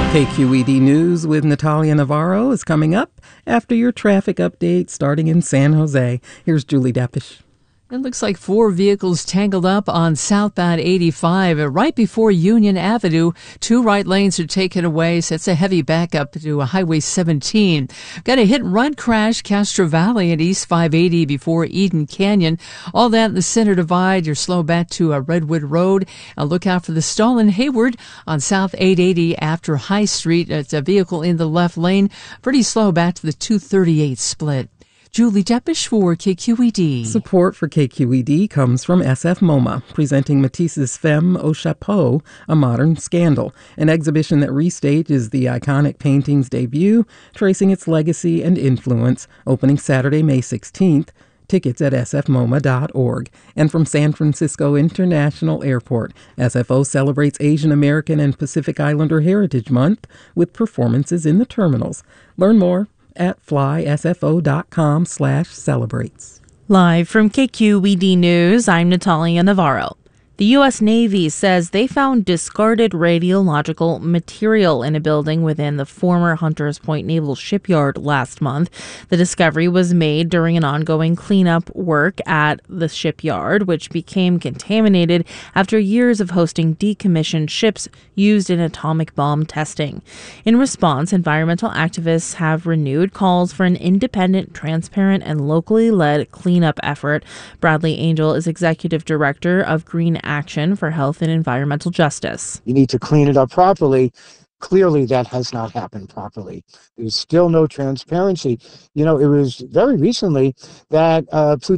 KQED News with Natalia Navarro is coming up after your traffic update starting in San Jose. Here's Julie Deppish. It looks like 4 vehicles tangled up on southbound 85 right before Union Avenue. 2 right lanes are taken away, so it's a heavy backup to Highway 17. Got a hit-and-run crash, Castro Valley at East 580 before Eden Canyon. All that in the center divide. You're slow back to Redwood Road. Look out for the stall in Hayward on South 880 after High Street. It's a vehicle in the left lane. Pretty slow back to the 238 split. Julie Deppish for KQED. Support for KQED comes from SF MoMA, presenting Matisse's Femme au Chapeau, A Modern Scandal, an exhibition that restages the iconic painting's debut, tracing its legacy and influence, opening Saturday, May 16th. Tickets at sfmoma.org. And from San Francisco International Airport, SFO celebrates Asian American and Pacific Islander Heritage Month with performances in the terminals. Learn more at flysfo.com/celebrates. Live from KQED News, I'm Natalia Navarro. The U.S. Navy says they found discarded radiological material in a building within the former Hunters Point Naval Shipyard last month. The discovery was made during an ongoing cleanup work at the shipyard, which became contaminated after years of hosting decommissioned ships used in atomic bomb testing. In response, environmental activists have renewed calls for an independent, transparent, and locally led cleanup effort. Bradley Angel is executive director of Green Action for Health and Environmental Justice. You need to clean it up properly. Clearly, that has not happened properly. There's still no transparency. You know, it was very recently that